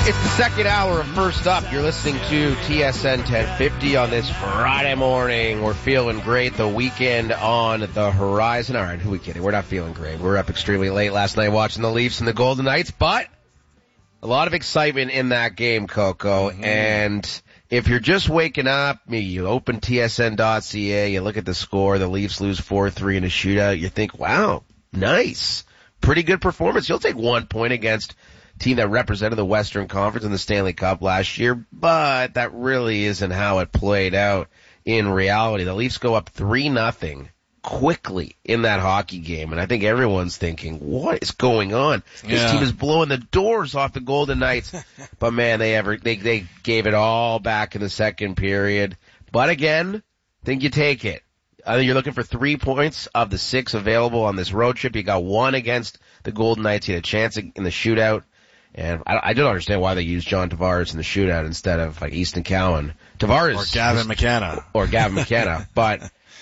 It's the second hour of First Up. You're listening to TSN 1050 on this Friday morning. We're feeling great. The weekend on the horizon. All right, who are we kidding? We're not feeling great. We were up extremely late last night watching the Leafs and the Golden Knights, but a lot of excitement in that game, Coco. Mm-hmm. And if you're just waking up, you open TSN.ca, you look at the score, the Leafs lose 4-3 in a shootout, you think, wow, nice. Pretty good performance. You'll take 1 point against team that represented the Western Conference in the Stanley Cup last year, but that really isn't how it played out in reality. The Leafs go up 3-0 quickly in that hockey game, and I think everyone's thinking, what is going on? This team is blowing the doors off the Golden Knights. But man, they gave it all back in the second period. But again, I think you take it. I think you're looking for 3 points of the 6 available on this road trip. You got 1 against the Golden Knights. You had a chance in the shootout. And I don't understand why they used John Tavares in the shootout instead of like Easton Cowan. Tavares. Or Gavin McKenna. But,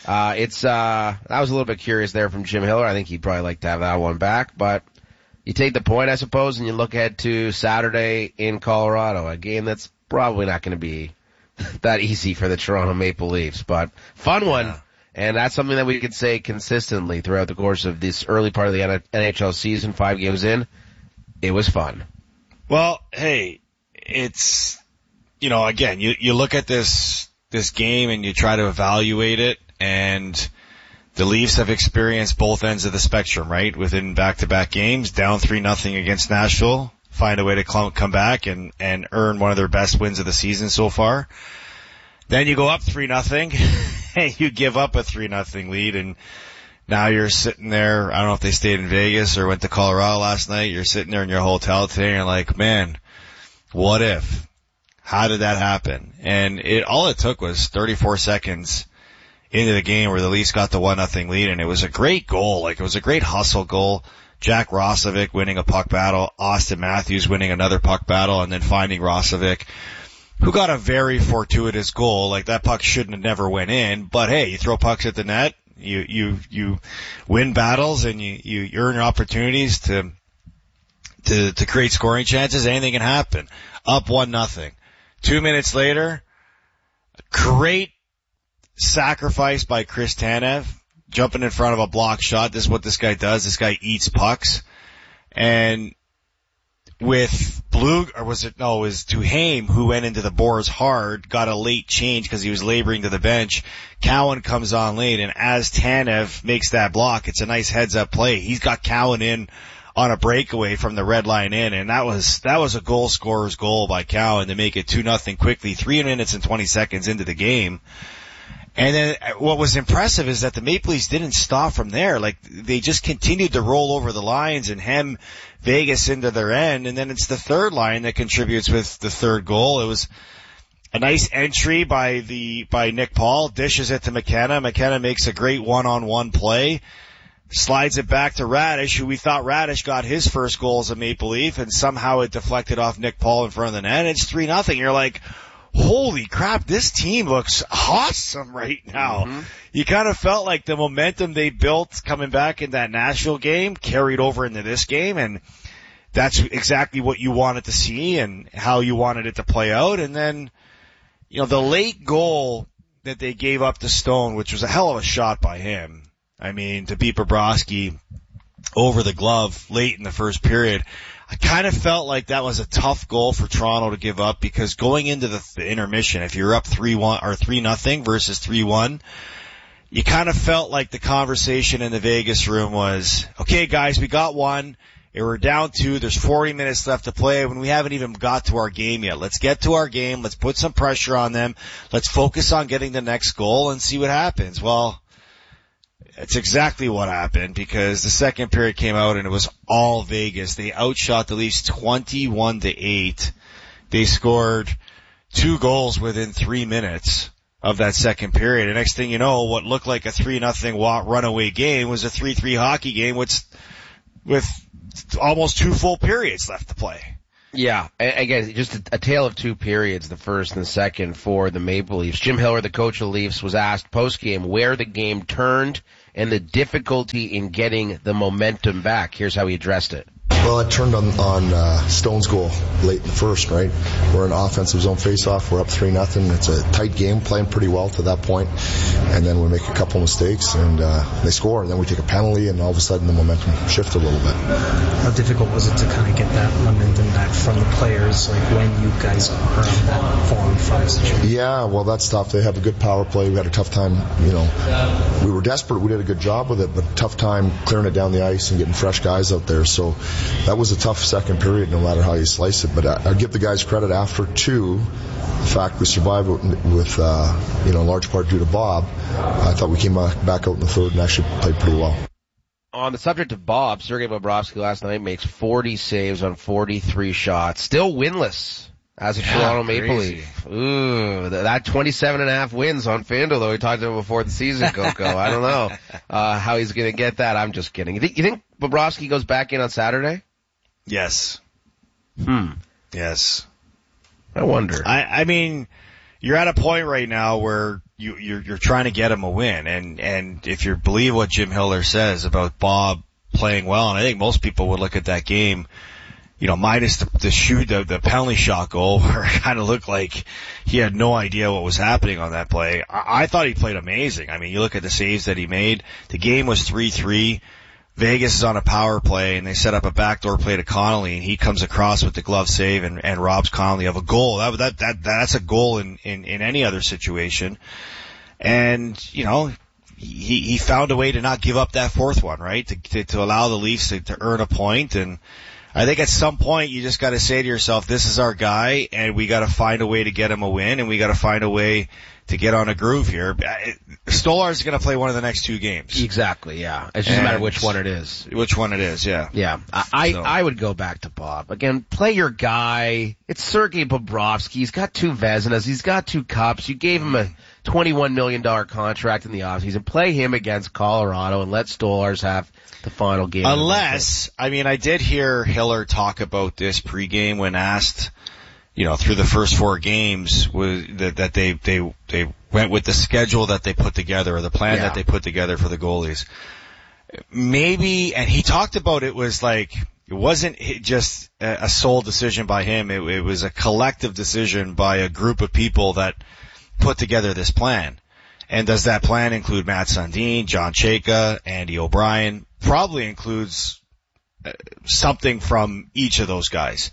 I was a little bit curious there from Jim Hiller. I think he'd probably like to have that one back. But you take the point, I suppose, and you look ahead to Saturday in Colorado, a game that's probably not going to be that easy for the Toronto Maple Leafs. But fun one. Yeah. And that's something that we could say consistently throughout the course of this early part of the NHL season, 5 games in. It was fun. Well, hey, it's, again, you look at this game and you try to evaluate it, and the Leafs have experienced both ends of the spectrum, right? Within back-to-back games, down 3-0 against Nashville, find a way to come back and earn one of their best wins of the season so far. Then you go up 3-0 and you give up a 3-0 lead, and now you're sitting there. I don't know if they stayed in Vegas or went to Colorado last night. You're sitting there in your hotel today and you're like, man, what if? How did that happen? And all it took was 34 seconds into the game where the Leafs got the 1-0 lead, and it was a great goal. Like, it was a great hustle goal. Jack Roslovic winning a puck battle, Austin Matthews winning another puck battle, and then finding Roslovic, who got a very fortuitous goal. Like, that puck shouldn't have never went in, but hey, you throw pucks at the net, you win battles, and you earn your opportunities to create scoring chances. Anything can happen. Up 1-0. 2 minutes later, great sacrifice by Chris Tanev, jumping in front of a block shot. This is what this guy does. This guy eats pucks. And with it was Duhaime who went into the boards hard, got a late change because he was laboring to the bench. Cowan comes on late, and as Tanev makes that block, it's a nice heads-up play. He's got Cowan in on a breakaway from the red line in, and that was a goal scorer's goal by Cowan to make it 2-0 quickly, 3 minutes and 20 seconds into the game. And then what was impressive is that the Maple Leafs didn't stop from there. Like, they just continued to roll over the lines and hem Vegas into their end. And then it's the third line that contributes with the third goal. It was a nice entry by Nick Paul, dishes it to McKenna. McKenna makes a great one-on-one play, slides it back to Radish, who we thought Radish got his first goal as a Maple Leaf, and somehow it deflected off Nick Paul in front of the net. It's 3-0. You're like, holy crap, this team looks awesome right now. Mm-hmm. You kind of felt like the momentum they built coming back in that Nashville game carried over into this game, and that's exactly what you wanted to see and how you wanted it to play out. And then, the late goal that they gave up to Stone, which was a hell of a shot by him. I mean, to beat Bobrovsky over the glove late in the first period. I kind of felt like that was a tough goal for Toronto to give up, because going into the intermission, if you're up 3-1 or 3-0 versus 3-1, you kind of felt like the conversation in the Vegas room was, okay guys, we got 1. We're down 2. There's 40 minutes left to play when we haven't even got to our game yet. Let's get to our game. Let's put some pressure on them. Let's focus on getting the next goal and see what happens. Well, it's exactly what happened, because the second period came out and it was all Vegas. They outshot the Leafs 21-8. They scored 2 goals within 3 minutes of that second period. And next thing you know, what looked like a 3-0 runaway game was a 3-3 hockey game with almost 2 full periods left to play. Yeah, again, just a tale of 2 periods, the first and the second for the Maple Leafs. Jim Hiller, the coach of the Leafs, was asked post-game where the game turned and the difficulty in getting the momentum back. Here's how he addressed it. Well, it turned on Stone's goal late in the first, right? We're in offensive zone face-off. We're up 3-0. It's a tight game, playing pretty well to that point. And then we make a couple mistakes, and they score. And then we take a penalty, and all of a sudden the momentum shifted a little bit. How difficult was it to kind of get that momentum back from the players, like when you guys are on that 4-on-5 situation? Yeah, well, that's tough. They have a good power play. We had a tough time, we were desperate. We did a good job with it, but tough time clearing it down the ice and getting fresh guys out there. So that was a tough second period, no matter how you slice it. But I give the guys credit after two. The fact we survived with in large part due to Bob. I thought we came back out in the third and actually played pretty well. On the subject of Bob, Sergei Bobrovsky last night makes 40 saves on 43 shots. Still winless as a Toronto Maple Leaf. Ooh, that 27.5 wins on FanDuel, though. We talked about before the season, Coco. I don't know how he's going to get that. I'm just kidding. You think Bobrovsky goes back in on Saturday? Yes. Yes. I wonder. I mean, you're at a point right now where you're trying to get him a win, and if you believe what Jim Hiller says about Bob playing well, and I think most people would look at that game, minus the penalty shot goal, where it kind of looked like he had no idea what was happening on that play. I thought he played amazing. I mean, you look at the saves that he made. The game was 3-3. Vegas is on a power play, and they set up a backdoor play to Connolly, and he comes across with the glove save and robs Connolly of a goal. That's a goal in any other situation. And, he found a way to not give up that fourth one, right? To allow the Leafs to earn a point. And I think at some point you just got to say to yourself, this is our guy, and we got to find a way to get him a win, and we got to find a way to get on a groove here. Stolarz is going to play one of the next two games. Exactly, yeah. It doesn't matter which one it is. Which one it is, yeah. Yeah. I would go back to Bob. Again, play your guy. It's Sergei Bobrovsky. He's got 2 Vezinas. He's got 2 cups. You gave him a $21 million contract in the offseason. Play him against Colorado and let Stolarz have the final game. Unless, I did hear Hiller talk about this pregame when asked, through the first 4 games, was that they went with the schedule that they put together, or the plan that they put together for the goalies. Maybe, and he talked about it was like, it wasn't just a sole decision by him, it was a collective decision by a group of people that put together this plan. And does that plan include Matt Sundin, John Chayka, Andy O'Brien? Probably includes something from each of those guys.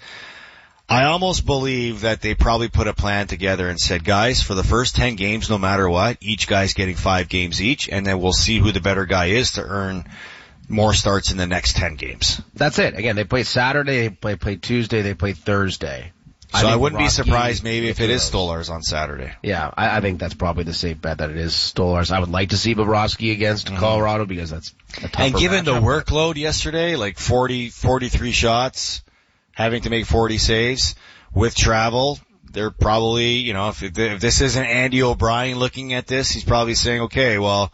I almost believe that they probably put a plan together and said, guys, for the first 10 games, no matter what, each guy's getting 5 games each, and then we'll see who the better guy is to earn more starts in the next 10 games. That's it. Again, they play Saturday, they play Tuesday, they play Thursday. So I wouldn't be surprised maybe if it is Stolarz on Saturday. Yeah, I think that's probably the safe bet that it is Stolarz. I would like to see Bobrovsky against Colorado because that's a tougher And given the matchup. workload yesterday, like 43 shots, having to make 40 saves with travel, they're probably, if this isn't Andy O'Brien looking at this, he's probably saying, okay, well,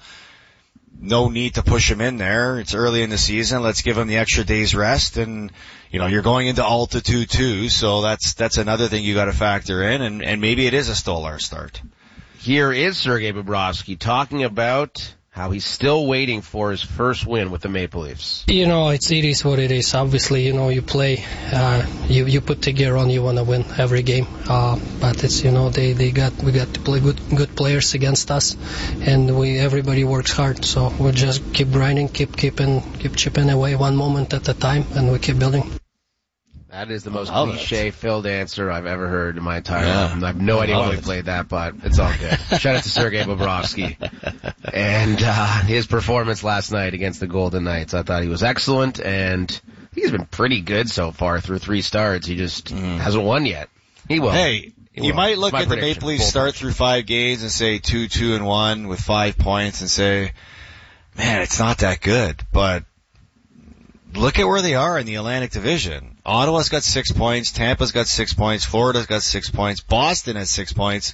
no need to push him in there. It's early in the season. Let's give him the extra day's rest. And, you're going into altitude too, so that's another thing you got to factor in. And maybe it is a Stolarz start. Here is Sergei Bobrovsky talking about how he's still waiting for his first win with the Maple Leafs. It is what it is. Obviously, you play, you put the gear on, you want to win every game. But it's, we got to play good players against us, and everybody works hard. So we just keep grinding, keep chipping away one moment at a time, and we keep building. That is the most cliche-filled answer I've ever heard in my entire life. I have no idea why we played that, but it's all good. Shout out to Sergei Bobrovsky. And his performance last night against the Golden Knights, I thought he was excellent, and he's been pretty good so far through 3 starts. He just hasn't won yet. He will. Hey, you might look at the Maple Leafs start through 5 games and say 2-2-1 with 5 points and say, man, it's not that good, but look at where they are in the Atlantic Division. Ottawa's got 6 points. Tampa's got 6 points. Florida's got 6 points. Boston has 6 points.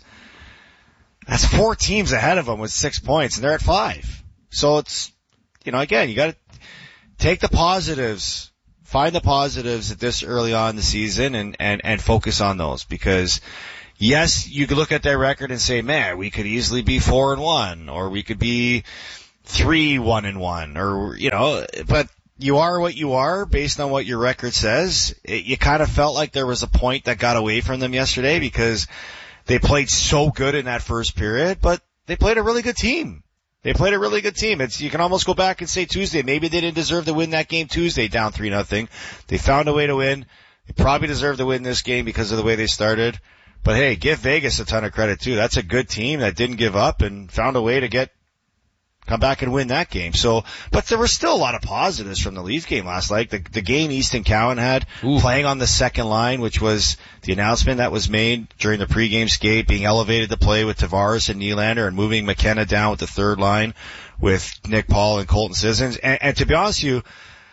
That's 4 teams ahead of them with 6 points, and they're at 5. So it's, again, you got to take the positives, find the positives at this early on in the season and focus on those. Because, yes, you could look at their record and say, man, we could easily be 4-1, or we could be 3-1-1, or, but you are what you are based on what your record says. You kind of felt like there was a point that got away from them yesterday because they played so good in that first period, but they played a really good team. You can almost go back and say Tuesday, maybe they didn't deserve to win that game Tuesday down 3-0. They found a way to win. They probably deserve to win this game because of the way they started. But hey, give Vegas a ton of credit too. That's a good team that didn't give up and found a way to come back and win that game. So, but there were still a lot of positives from the Leafs game last night. The game Easton Cowan had, playing on the second line, which was the announcement that was made during the pregame skate, being elevated to play with Tavares and Nylander and moving McKenna down with the third line with Nick Paul and Colton Sissons. And to be honest with you,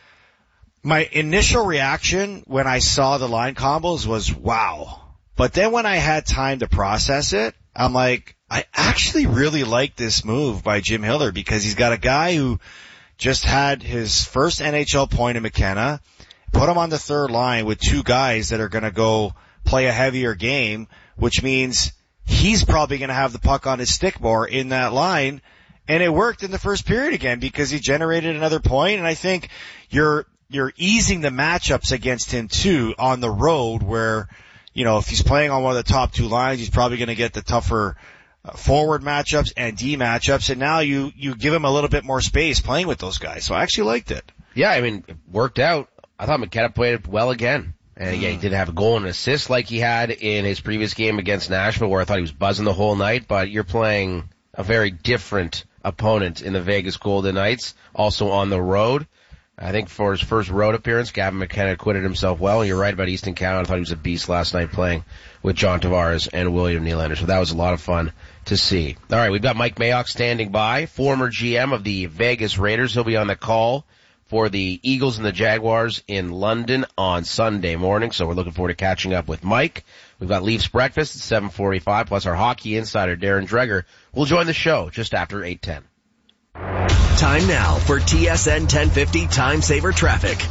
my initial reaction when I saw the line combos was, wow. But then when I had time to process it, I'm like, I actually really like this move by Jim Hiller because he's got a guy who just had his first NHL point in McKenna, put him on the third line with two guys that are going to go play a heavier game, which means he's probably going to have the puck on his stick more in that line. And it worked in the first period again because he generated another point. And I think you're easing the matchups against him too on the road where, you know, if he's playing on one of the top two lines, he's probably going to get the tougher forward matchups and D matchups, and now you give him a little bit more space playing with those guys. So I actually liked it. Yeah, I mean, it worked out. I thought McKenna played it well again. And yeah, he didn't have a goal and an assist like he had in his previous game against Nashville where I thought he was buzzing the whole night, but you're playing a very different opponent in the Vegas Golden Knights, also on the road. I think for his first road appearance, Gavin McKenna acquitted himself well. You're right about Easton Cowan. I thought he was a beast last night playing with John Tavares and William Nylander. So that was a lot of fun to see. All right, we've got Mike Mayock standing by, former GM of the Vegas Raiders. He'll be on the call for the Eagles and the Jaguars in London on Sunday morning. So we're looking forward to catching up with Mike. We've got Leafs breakfast at 7:45, plus our hockey insider, Darren Dreger, will join the show just after 8:10. Time now for TSN 1050 Time Saver Traffic.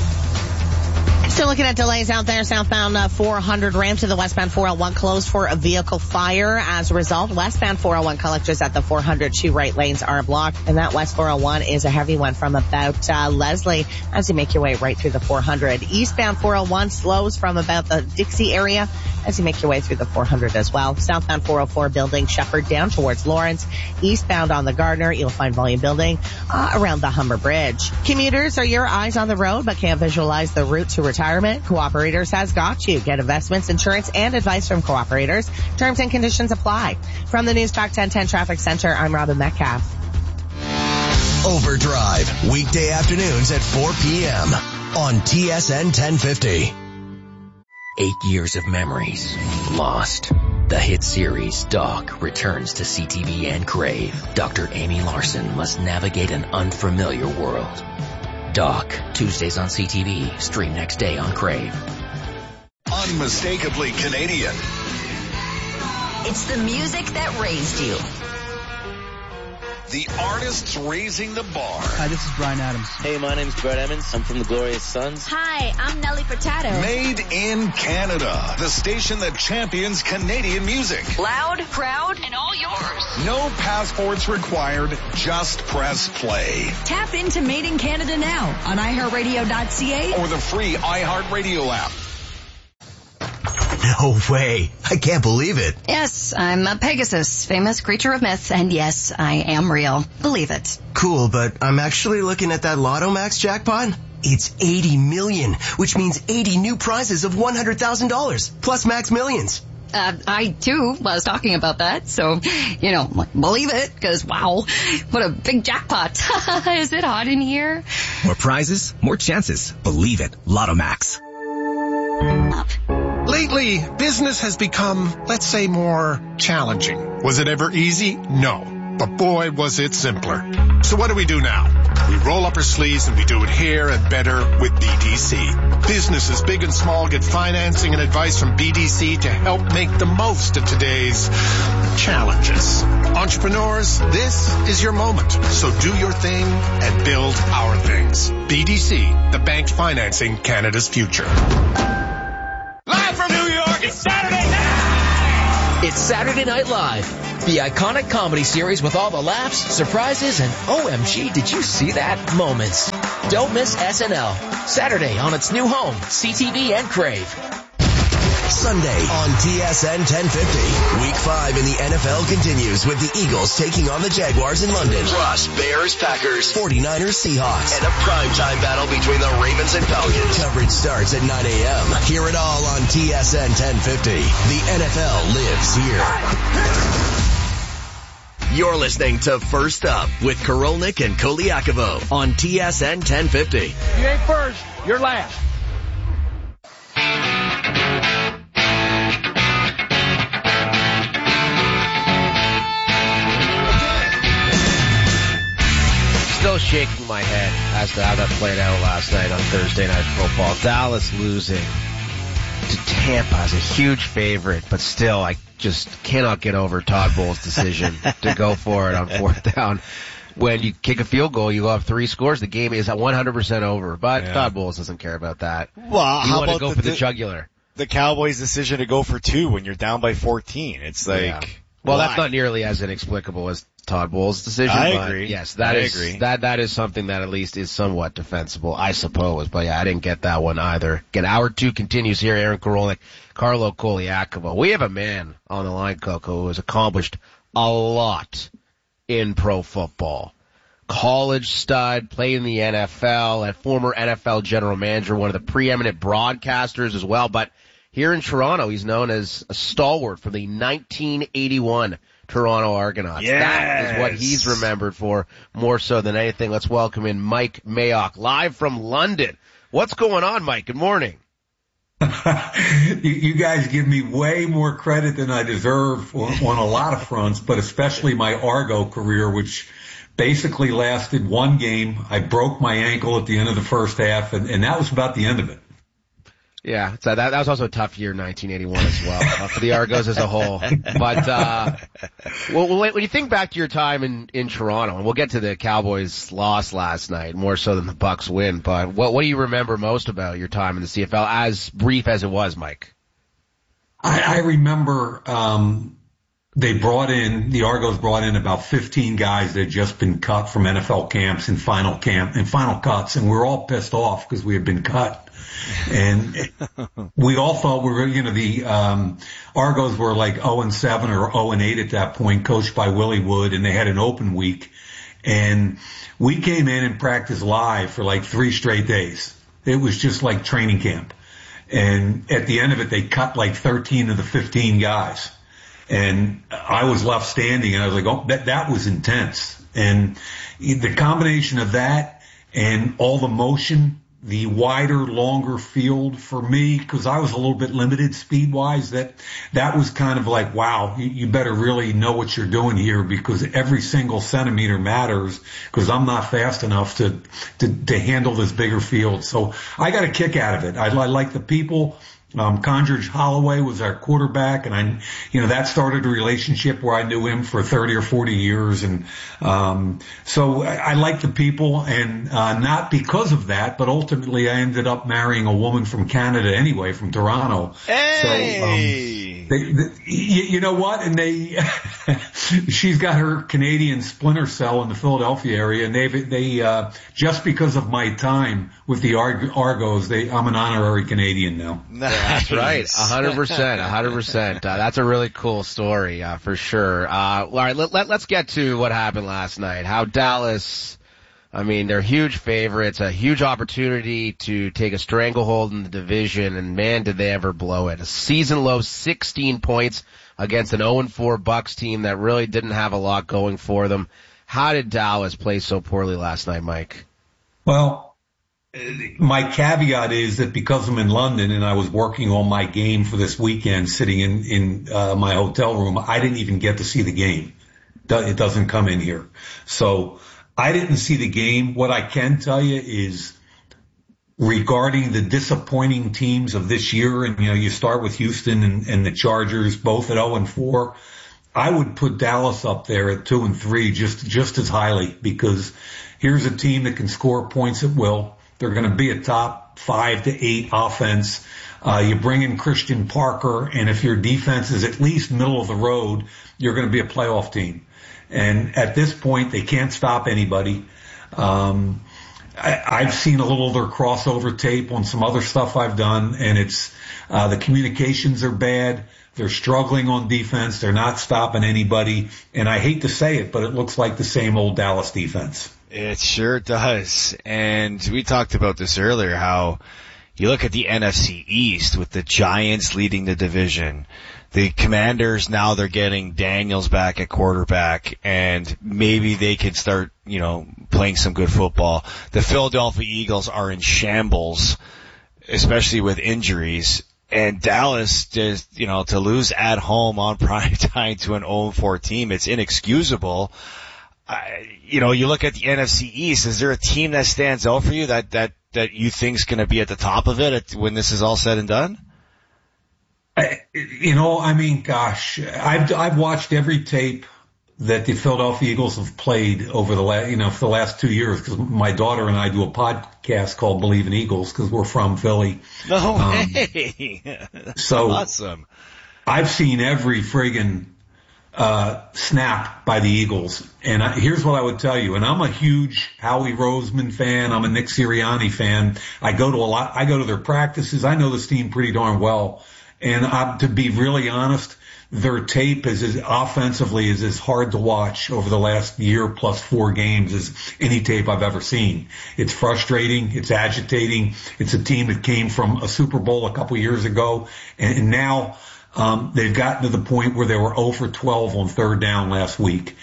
Still looking at delays out there. Southbound 400 ramp to the westbound 401 closed for a vehicle fire. As a result, westbound 401 collectors at the 400 two right lanes are blocked. And that west 401 is a heavy one from about Leslie as you make your way right through the 400. Eastbound 401 slows from about the Dixie area as you make your way through the 400 as well. Southbound 404 building Shepherd down towards Lawrence. Eastbound on the Gardner, you'll find volume building around the Humber Bridge. Commuters are your eyes on the road but can't visualize the route to retirement. Cooperators has got you. Get investments, insurance, and advice from Cooperators. Terms and conditions apply. From the News Talk 1010 Traffic Center, I'm Robin Metcalf. Overdrive, weekday afternoons at 4 p.m. on TSN 1050. 8 years of memories lost. The hit series Doc returns to CTV and Crave. Dr. Amy Larson must navigate an unfamiliar world. Doc, Tuesdays on CTV, stream next day on Crave. Unmistakably Canadian. It's the music that raised you. The artists raising the bar. Hi, this is Bryan Adams. Hey, my name's Brett Emmons. I'm from the Glorious Sons. Hi, I'm Nelly Furtado. Made in Canada. The station that champions Canadian music. Loud, proud, and all yours. No passports required. Just press play. Tap into Made in Canada now on iHeartRadio.ca or the free iHeartRadio app. No way. I can't believe it. Yes, I'm a Pegasus, famous creature of myth, and yes, I am real. Believe it. Cool, but I'm actually looking at that Lotto Max jackpot. It's 80 million, which means 80 new prizes of $100,000, plus Max Millions. I too was talking about that, so, believe it, because wow, what a big jackpot. Is it hot in here? More prizes, more chances. Believe it. Lotto Max. Lately, business has become, let's say, more challenging. Was it ever easy? No. But boy, was it simpler. So what do we do now? We roll up our sleeves and we do it here and better with BDC. Businesses big and small get financing and advice from BDC to help make the most of today's challenges. Entrepreneurs, this is your moment. So do your thing and build our things. BDC, the bank financing Canada's future. Live from New York, it's Saturday night! It's Saturday Night Live, the iconic comedy series with all the laughs, surprises, and OMG, did you see that moments. Don't miss SNL. Saturday on its new home, CTV and Crave. Sunday on TSN 1050. Week 5 in the NFL continues with the Eagles taking on the Jaguars in London. Plus, Bears, Packers, 49ers, Seahawks, and a primetime battle between the Ravens and Falcons. Coverage starts at 9 a.m. Hear it all on TSN 1050. The NFL lives here. You're listening to First Up with Korolnik and Koliakovo on TSN 1050. You ain't first, you're last. Still shaking my head as to how that played out last night on Thursday Night Football. Dallas losing to Tampa as a huge favorite, but still, I just cannot get over Todd Bowles' decision to go for it on fourth down. When you kick a field goal, you go up 3 scores. The game is at 100% over, but Todd Bowles doesn't care about that. Well, you how want about to go for the jugular? The Cowboys' decision to go for 2 when you're down by 14. It's like, well, why? that's not nearly as inexplicable as Todd Bowles' decision. I but agree. Yes, I agree. That is something that at least is somewhat defensible, I suppose. But yeah, I didn't get that one either. Again, hour 2 continues here. Aaron Korolnik, Carlo Koliakovo. We have a man on the line, Coco, who has accomplished a lot in pro football. College stud, played in the NFL, a former NFL general manager, one of the preeminent broadcasters as well. But here in Toronto, he's known as a stalwart from the 1981 Toronto Argonauts. Yes. That is what he's remembered for more so than anything. Let's welcome in Mike Mayock, live from London. What's going on, Mike? Good morning. You guys give me way more credit than I deserve on a lot of fronts, but especially my Argo career, which basically lasted 1 game. I broke my ankle at the end of the first half, and that was about the end of it. Yeah, so that was also a tough year, 1981 as well, for the Argos as a whole. But, well, when you think back to your time in Toronto, and we'll get to the Cowboys' loss last night, more so than the Bucs win, but what do you remember most about your time in the CFL, as brief as it was, Mike? I remember, the Argos brought in about 15 guys that had just been cut from NFL camps and final cuts, and we were all pissed off because we had been cut. And we all thought we were, the Argos were like 0-7 or 0-8 at that point, coached by Willie Wood, and they had an open week. And we came in and practiced live for like 3 straight days. It was just like training camp. And at the end of it, they cut like 13 of the 15 guys. And I was left standing, and I was like, oh, that was intense. And the combination of that and all the motion, the wider, longer field for me, because I was a little bit limited speed-wise, that was kind of like, wow, you better really know what you're doing here, because every single centimeter matters, because I'm not fast enough to handle this bigger field. So I got a kick out of it. I like the people. Condridge Holloway was our quarterback, and that started a relationship where I knew him for 30 or 40 years. And, so I like the people, and, not because of that, but ultimately I ended up marrying a woman from Canada anyway, from Toronto. Hey! So, you know what? And she's got her Canadian splinter cell in the Philadelphia area, and they just because of my time with the Argos, I'm an honorary Canadian now. That's right. 100%. That's a really cool story, for sure. All right. Let's get to what happened last night. How Dallas, they're huge favorites, a huge opportunity to take a stranglehold in the division, and man, did they ever blow it. A season low 16 points against an 0-4 Bucs team that really didn't have a lot going for them. How did Dallas play so poorly last night, Mike? Well, my caveat is that because I'm in London and I was working on my game for this weekend, sitting in my hotel room, I didn't even get to see the game. It doesn't come in here. So I didn't see the game. What I can tell you is, regarding the disappointing teams of this year, and you start with Houston and the Chargers, both at 0-4, I would put Dallas up there at 2-3 just as highly, because here's a team that can score points at will. They're going to be a top 5 to 8 offense. You bring in Christian Parker, and if your defense is at least middle of the road, you're going to be a playoff team. And at this point, they can't stop anybody. I've seen a little of their crossover tape on some other stuff I've done, and it's the communications are bad. They're struggling on defense. They're not stopping anybody. And I hate to say it, but it looks like the same old Dallas defense. It sure does. And we talked about this earlier, how you look at the NFC East with the Giants leading the division. The Commanders, now they're getting Daniels back at quarterback, and maybe they can start, playing some good football. The Philadelphia Eagles are in shambles, especially with injuries. And Dallas, just, to lose at home on prime time to an 0-4 team, it's inexcusable. You look at the NFC East, is there a team that stands out for you that you think's going to be at the top of it when this is all said and done? Gosh, I've watched every tape that the Philadelphia Eagles have played over for the last 2 years, because my daughter and I do a podcast called Believe in Eagles because we're from Philly. No way. So awesome. I've seen every friggin' snap by the Eagles. And here's what I would tell you. And I'm a huge Howie Roseman fan. I'm a Nick Sirianni fan. I go to their practices. I know this team pretty darn well. And to be really honest, their tape offensively is as hard to watch over the last year plus 4 games as any tape I've ever seen. It's frustrating. It's agitating. It's a team that came from a Super Bowl a couple years ago, and now they've gotten to the point where they were 0 for 12 on third down last week.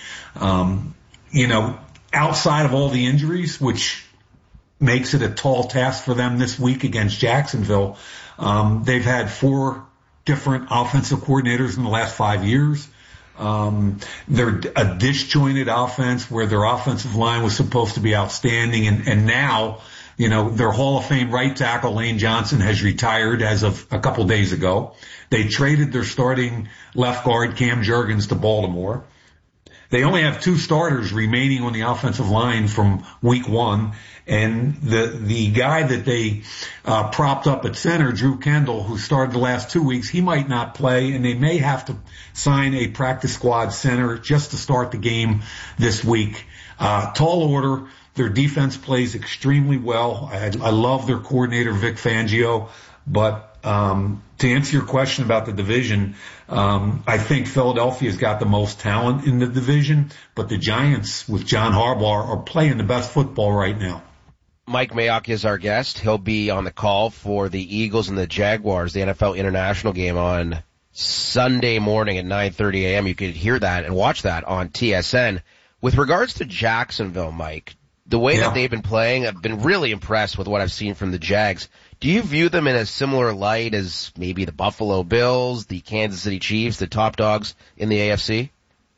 Outside of all the injuries, which makes it a tall task for them this week against Jacksonville, they've had 4 different offensive coordinators in the last 5 years. They're a disjointed offense where their offensive line was supposed to be outstanding. And now, their Hall of Fame right tackle, Lane Johnson, has retired as of a couple days ago. They traded their starting left guard, Cam Jurgens, to Baltimore. They only have 2 starters remaining on the offensive line from week 1. And the guy that they propped up at center, Drew Kendall, who started the last 2 weeks, he might not play, and they may have to sign a practice squad center just to start the game this week. Tall order. Their defense plays extremely well. I love their coordinator, Vic Fangio. But to answer your question about the division, I think Philadelphia's got the most talent in the division, but the Giants with John Harbaugh are playing the best football right now. Mike Mayock is our guest. He'll be on the call for the Eagles and the Jaguars, the NFL International game on Sunday morning at 9:30 a.m. You could hear that and watch that on TSN. With regards to Jacksonville, Mike, the way that they've been playing, I've been really impressed with what I've seen from the Jags. Do you view them in a similar light as maybe the Buffalo Bills, the Kansas City Chiefs, the top dogs in the AFC?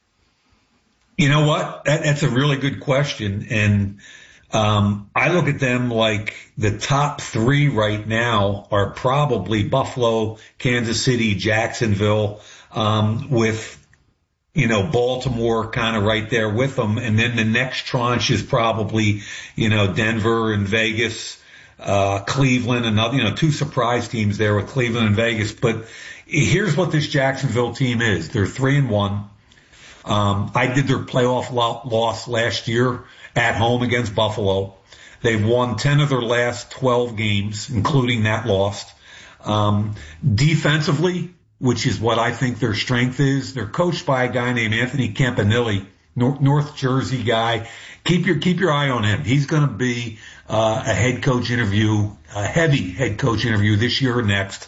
You know what? That's a really good question. And I look at them like the top 3 right now are probably Buffalo, Kansas City, Jacksonville, with Baltimore kind of right there with them. And then the next tranche is probably, Denver and Vegas, Cleveland, and 2 surprise teams there with Cleveland and Vegas. But here's what this Jacksonville team is. They're 3-1. I did their playoff loss last year at home against Buffalo. They've won 10 of their last 12 games, including that loss. Defensively, which is what I think their strength is, they're coached by a guy named Anthony Campanile, North Jersey guy. Keep your eye on him. He's going to be a head coach interview, a heavy head coach interview this year or next.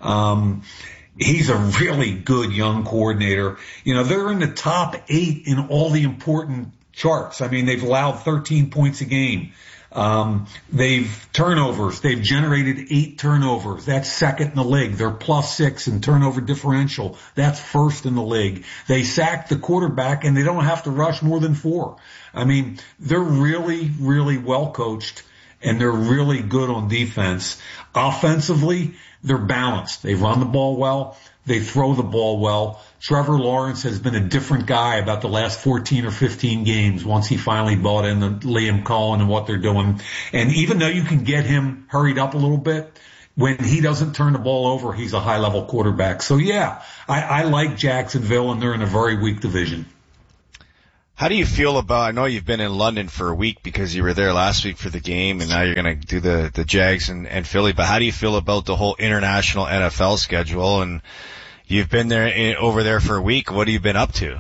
He's a really good young coordinator. They're in the top 8 in all the important charts. I mean, they've allowed 13 points a game. They've generated 8 turnovers. That's second in the league. They're +6 in turnover differential. That's first in the league. They sacked the quarterback and they don't have to rush more than 4. I mean, they're really, really well coached and they're really good on defense. Offensively, they're balanced. They run the ball well. They throw the ball well. Trevor Lawrence has been a different guy about the last 14 or 15 games once he finally bought into Liam Cohen and what they're doing. And even though you can get him hurried up a little bit, when he doesn't turn the ball over, he's a high-level quarterback. So, yeah, I like Jacksonville, and they're in a very weak division. How do you feel about, I know you've been in London for a week because you were there last week for the game and now you're going to do the Jags and Philly, but how do you feel about the whole international NFL schedule? And you've been over there for a week. What have you been up to?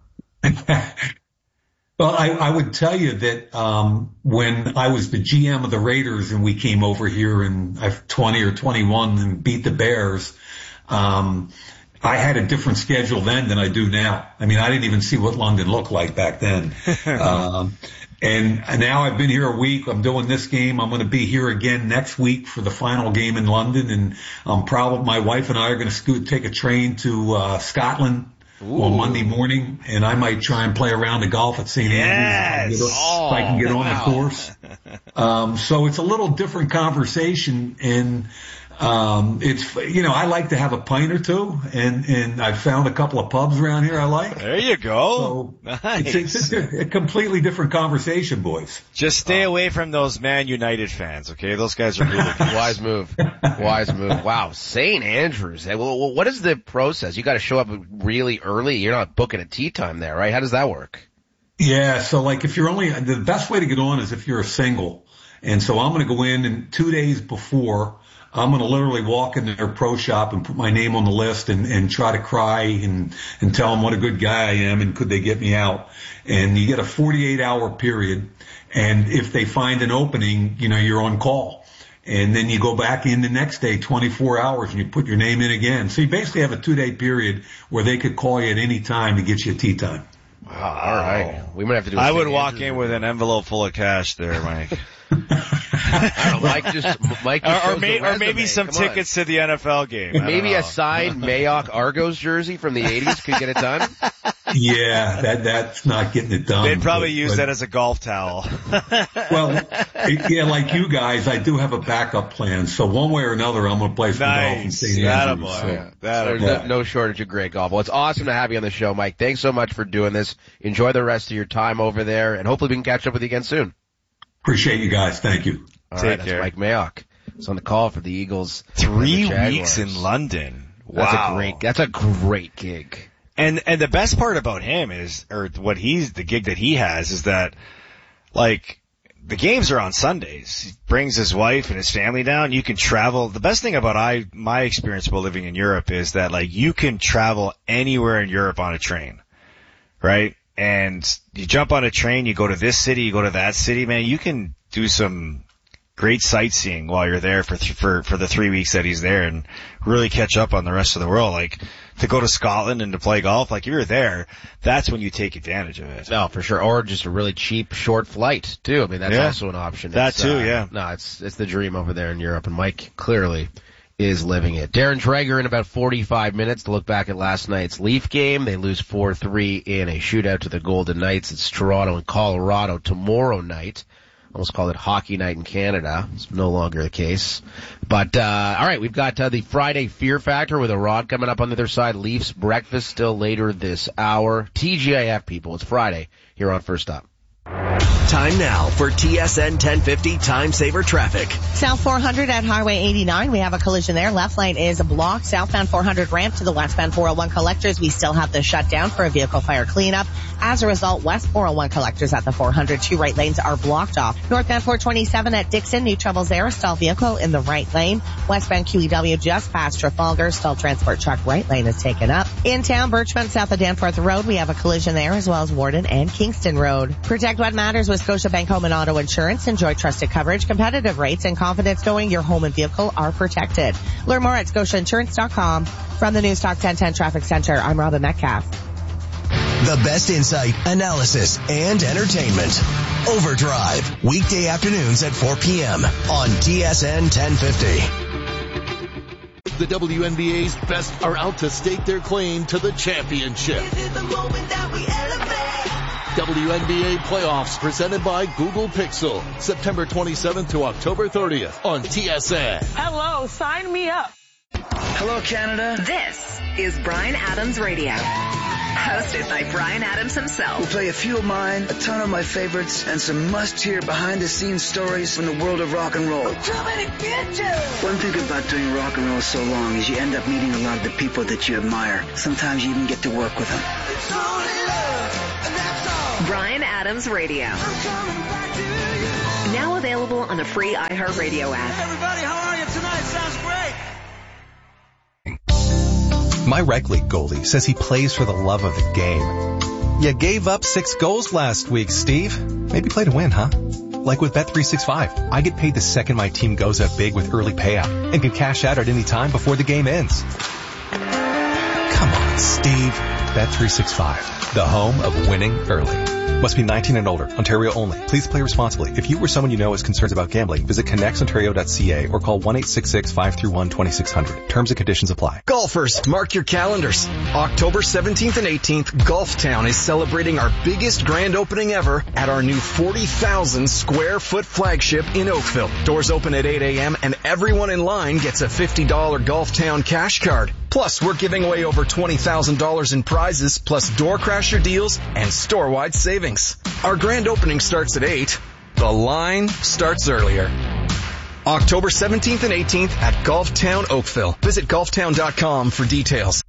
Well, I would tell you that when I was the GM of the Raiders and we came over here in 20 or 21 and beat the Bears, I had a different schedule then than I do now. I mean, I didn't even see what London looked like back then. And now I've been here a week. I'm doing this game. I'm going to be here again next week for the final game in London. And my wife and I are going to take a train to Scotland on Monday morning, and I might try and play around the golf at St. Andrews if I can get on the course. So it's a little different conversation, and it's, I like to have a pint or two, and I've found a couple of pubs around here I like. There you go. So nice. It's a completely different conversation, boys. Just stay away from those Man United fans, okay? Those guys are really Wise move. Wise move. Wow. St. Andrews. Well, what is the process? You got to show up really early. You're not booking a tee time there, right? How does that work? Yeah. So like if you're the best way to get on is if you're a single. And so I'm going to go in and 2 days before, I'm going to literally walk in their pro shop and put my name on the list and try to cry and tell them what a good guy I am and could they get me out. And you get a 48-hour period. And if they find an opening, you're on call. And then you go back in the next day, 24 hours, and you put your name in again. So you basically have a 2-day period where they could call you at any time to get you a tee time. Wow. All right. We might have to do I would walk in with an envelope full of cash there, Mike. Mike or maybe some tickets to the NFL game. Maybe a signed Mayock Argos jersey from the 80s could get it done. Yeah, that's not getting it done. They'd probably use that as a golf towel. Well, like you guys, I do have a backup plan. So one way or another, I'm going to play some golf in St. Andrews. There's no shortage of great golf. Well, it's awesome to have you on the show, Mike. Thanks so much for doing this. Enjoy the rest of your time over there, and hopefully we can catch up with you again soon. Appreciate you guys. Thank you. All right, that's Mike Mayock. He's on the call for the Eagles. 3 weeks in London. Wow. That's a great gig. And the best part about him the gig that he has is that, like, the games are on Sundays. He brings his wife and his family down. You can travel. The best thing about my experience while living in Europe is that, like, you can travel anywhere in Europe on a train, right? And you jump on a train, you go to this city, you go to that city, man, you can do some great sightseeing while you're there for the 3 weeks that he's there and really catch up on the rest of the world. Like, to go to Scotland and to play golf, like, if you're there, that's when you take advantage of it. No, for sure. Or just a really cheap, short flight, too. I mean, that's also an option. That too, yeah. No, it's the dream over there in Europe, and Mike clearly is living it. Darren Dreger in about 45 minutes to look back at last night's Leaf game. They lose 4-3 in a shootout to the Golden Knights. It's Toronto and Colorado tomorrow night. Almost called it Hockey Night in Canada. It's no longer the case. But, all right, we've got the Friday Fear Factor with a Rod coming up on the other side. Leafs breakfast still later this hour. TGIF, people. It's Friday here on First Up. Time now for TSN 1050 Time Saver Traffic. South 400 at Highway 89. We have a collision there. Left lane is blocked. Southbound 400 ramp to the westbound 401 collectors. We still have the shutdown for a vehicle fire cleanup. As a result, west 401 collectors at the 400. 2 right lanes are blocked off. Northbound 427 at Dixon. New troubles there. Stalled vehicle in the right lane. Westbound QEW just past Trafalgar. Stalled transport truck right lane is taken up. In town, Birchmount south of Danforth Road. We have a collision there as well as Warden and Kingston Road. Protect what matters with Scotiabank Home and Auto Insurance. Enjoy trusted coverage, competitive rates, and confidence knowing your home and vehicle are protected. Learn more at scotiainsurance.com. From the News Talk 1010 Traffic Center, I'm Robin Metcalf. The best insight, analysis, and entertainment. Overdrive, weekday afternoons at 4 p.m. on TSN 1050. The WNBA's best are out to stake their claim to the championship. This is the moment that we elevate. WNBA playoffs presented by Google Pixel. September 27th to October 30th on TSN. Hello, sign me up. Hello, Canada. This is Bryan Adams Radio. Hosted by Bryan Adams himself. We'll play a few of mine, a ton of my favorites, and some must-hear behind-the-scenes stories from the world of rock and roll. I'm coming to get you! One thing about doing rock and roll so long is you end up meeting a lot of the people that you admire. Sometimes you even get to work with them. Adams Radio. Now available on the free iHeartRadio app. Everybody, how are you tonight? Sounds great. My rec league goalie says he plays for the love of the game. You gave up 6 goals last week, Steve. Maybe play to win, huh? Like with Bet365, I get paid the second my team goes up big with early payout and can cash out at any time before the game ends. Come on, Steve. Bet365, the home of winning early. Must be 19 and older. Ontario only. Please play responsibly. If you or someone you know has concerns about gambling, visit connectsontario.ca or call 1-866-531-2600. Terms and conditions apply. Golfers, mark your calendars. October 17th and 18th, Golftown is celebrating our biggest grand opening ever at our new 40,000 square foot flagship in Oakville. Doors open at 8 a.m. and everyone in line gets a $50 Golftown cash card. Plus, we're giving away over $20,000 in prizes, plus door crasher deals and store-wide savings. Our grand opening starts at 8. The line starts earlier. October 17th and 18th at Golftown Oakville. Visit golftown.com for details.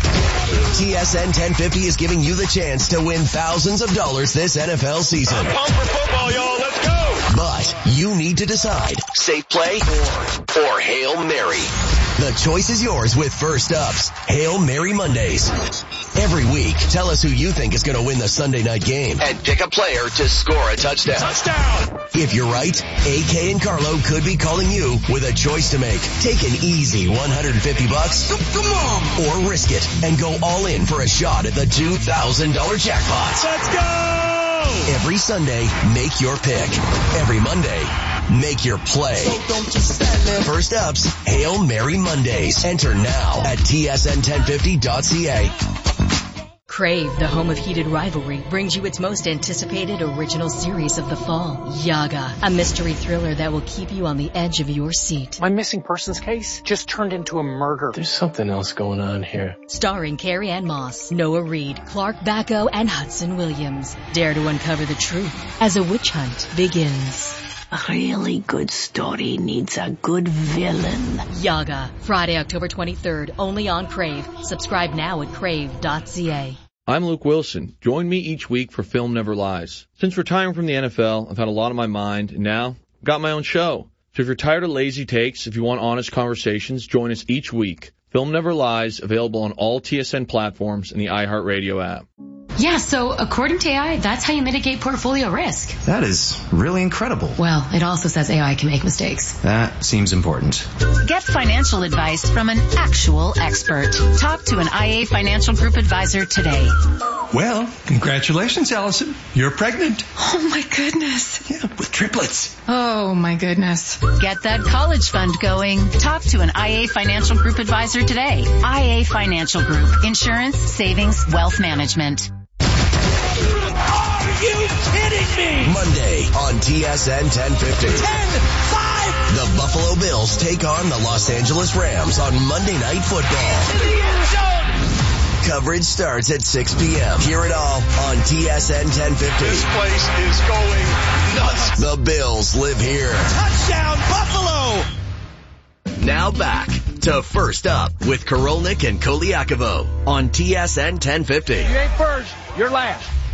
TSN 1050 is giving you the chance to win thousands of dollars this NFL season. I'm pumped for football, y'all. Let's go. But you need to decide, safe play or Hail Mary. The choice is yours with First Up's Hail Mary Mondays. Every week, tell us who you think is going to win the Sunday night game and pick a player to score a touchdown. Touchdown! If you're right, AK and Carlo could be calling you with a choice to make. Take an easy $150. Come on! Or risk it and go all in for a shot at the $2,000 jackpot. Let's go! Every Sunday, make your pick. Every Monday, make your play. So don't you First Up's Hail Mary Mondays. Enter now at tsn1050.ca. Crave, the home of heated rivalry, brings you its most anticipated original series of the fall, Yaga, a mystery thriller that will keep you on the edge of your seat. My missing persons case just turned into a murder. There's something else going on here. Starring Carrie Ann Moss, Noah Reid, Clark Bacco, and Hudson Williams. Dare to uncover the truth as a witch hunt begins. A really good story needs a good villain. Yaga, Friday, October 23rd, only on Crave. Subscribe now at crave.ca. I'm Luke Wilson. Join me each week for Film Never Lies. Since retiring from the NFL, I've had a lot on my mind, and now I've got my own show. So if you're tired of lazy takes, if you want honest conversations, join us each week. Film Never Lies, available on all TSN platforms and the iHeartRadio app. Yeah, so according to AI, that's how you mitigate portfolio risk. That is really incredible. Well, it also says AI can make mistakes. That seems important. Get financial advice from an actual expert. Talk to an IA Financial Group advisor today. Well, congratulations, Allison. You're pregnant. Oh, my goodness. Yeah, with triplets. Oh, my goodness. Get that college fund going. Talk to an IA Financial Group advisor today. IA Financial Group. Insurance, savings, wealth management. Are you kidding me? Monday on TSN 1050. 10-5! The Buffalo Bills take on the Los Angeles Rams on Monday Night Football. In the end zone! Coverage starts at 6 p.m. Hear it all on TSN 1050. This place is going nuts. The Bills live here. Touchdown, Buffalo! Now back to First Up with Korolnik and Koliakovo on TSN 1050. You ain't first, you're last.